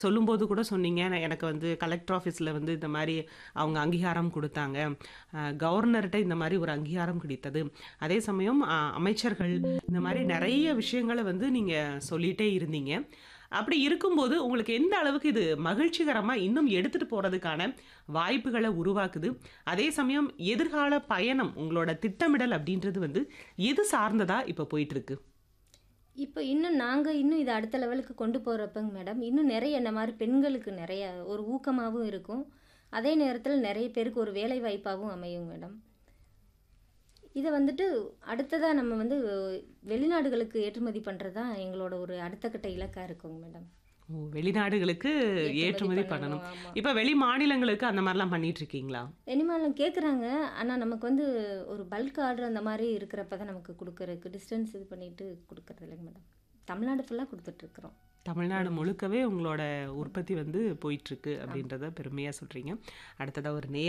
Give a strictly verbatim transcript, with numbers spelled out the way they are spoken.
சொல்லும்போது கூட சொன்னீங்க, "நான் எனக்கு வந்து கலெக்டர் ஆஃபீஸ்ல வந்து இந்த மாரி அவங்க அங்கீகாரம் குடுத்தாங்க. அ கவர்னர்ட்ட இந்த மாரி ஒரு அங்கீகாரம் கிடைத்தது." அதே சமயம் அ அமைச்சர்கள் இந்த மாரி நெறைய விஷயங்கள வந்து நீங்க சொல்லிட்டே இருந்தீங்க. அப்படி இருக்கும்போது உங்களுக்கு எந்த அளவுக்கு இது மகிழ்ச்சிகரமா இன்னும் எடுத்துட்டு போறதுக்கான வாய்ப்புகள உருவாக்குது? அதே சமயம் எதிர்கால பயணம், உங்களோட திட்டமிடல் அப்படின்றது வந்து எது சார்ந்ததா இப்ப போயிட்டுருக்கு? இப்ப இன்னும் நாங்க இன்னும் இத அடுத்த லெவலுக்கு கொண்டு போறப்பங்க மேடம், இன்னும் நெறைய இந்த மாரி பெண்களுக்கு நெறைய ஒரு ஊக்கமாவும் இருக்கும். அதே நேரத்தில நெறைய பேருக்கு ஒரு வேலை வாய்ப்பாவும் அமையும் மேடம். இத வந்துட்டு அடுத்ததா நம்ம வந்து வெளிநாடுகளுக்கு ஏற்றுமதி பண்றது தான் எங்களோட ஒரு அடுத்த கட்ட இலக்கா இருக்குங்க மேடம். ஓ! வெளிநாடுகளுக்கு ஏற்றுமதி ஏற்றுமதி பண்ணணும். பண்ணணும். ஆமா. இப்ப வெளி மாநிலங்களுக்கு அந்த மாரிலாம் பண்ணிட்டு இருக்கீங்களா? வெளிமாநிலம் கேட்குறாங்க. ஆனா நமக்கு வந்து ஒரு பல்க் ஆர்டர் அந்த மாரி இருக்கிறப்ப தான் நமக்கு குடுக்குறதுக்கு டிஸ்டன்ஸ் இது பண்ணிட்டு குடுக்குறது இல்லைங்க மேடம். தமிழ்நாடு ஃபுல்லா குடுத்துட்ருக்குறோம். தமிழ்நாடு ம். முழுக்கவே உங்களோட உற்பத்தி வந்து போயிட்டுருக்கு ஆமா. அப்படின்றத பெருமையா சொல்றீங்க. அடுத்ததா ஒரு நேயர்